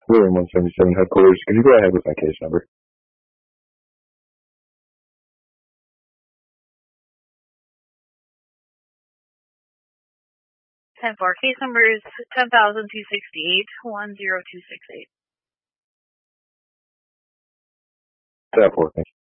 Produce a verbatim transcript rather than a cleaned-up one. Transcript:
William one seventy-seven headquarters. Could you go ahead with that case number? ten four. Case number is ten thousand two sixty-eight, one zero two six eight. ten four, thank you.